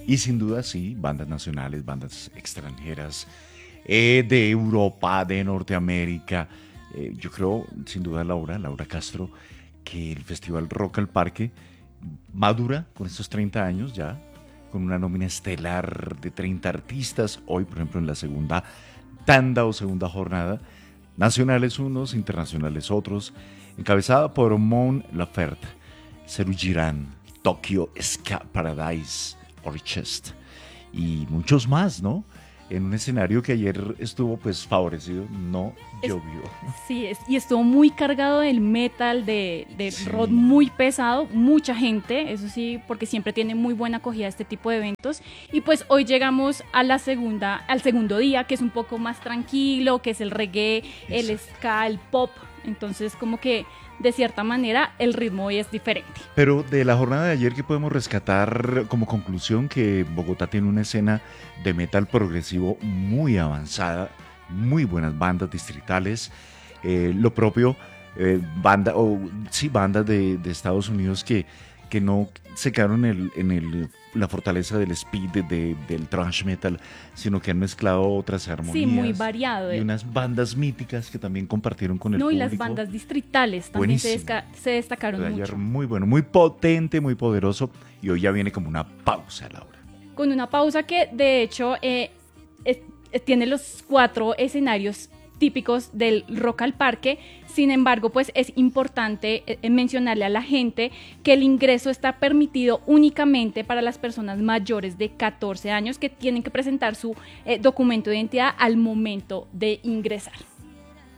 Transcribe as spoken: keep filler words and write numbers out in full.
Y sin duda sí, bandas nacionales, bandas extranjeras, eh, de Europa, de Norteamérica. Eh, yo creo, sin duda, Laura, Laura Castro, que el Festival Rock al Parque madura con estos treinta años ya, con una nómina estelar de treinta artistas. Hoy, por ejemplo, en la segunda tanda o segunda jornada, nacionales unos, internacionales otros, encabezada por Mon Laferte, Serú Girán, Tokyo Ska Paradise Orchestra y muchos más, ¿no? En un escenario que ayer estuvo pues favorecido, no Es- llovió. Sí, es, y estuvo muy cargado del metal, de, de Sí. rock muy pesado, mucha gente, eso sí, porque siempre tiene muy buena acogida este tipo de eventos. Y pues hoy llegamos a la segunda, al segundo día, que es un poco más tranquilo, que es el reggae, el Eso. ska, el pop. Entonces, como que de cierta manera el ritmo hoy es diferente. Pero de la jornada de ayer, ¿qué podemos rescatar como conclusión? Que Bogotá tiene una escena de metal progresivo muy avanzada, muy buenas bandas distritales, eh, lo propio, eh, banda, o sí, bandas de, de Estados Unidos que, que no se quedaron en, el, en el, la fortaleza del speed, de- de- del thrash metal, sino que han mezclado otras Sí, muy armonías variado. y eh. unas bandas míticas que también compartieron con el No, y público. las bandas distritales también se, Buenísimo. desca- se destacaron Lo de ayer mucho. muy bueno, muy potente, muy poderoso. Y hoy ya viene como una pausa, Laura. Con una pausa que de hecho eh, es- es- tiene los cuatro escenarios típicos del Rock al Parque. Sin embargo, pues es importante eh, mencionarle a la gente que el ingreso está permitido únicamente para las personas mayores de catorce años que tienen que presentar su eh, documento de identidad al momento de ingresar.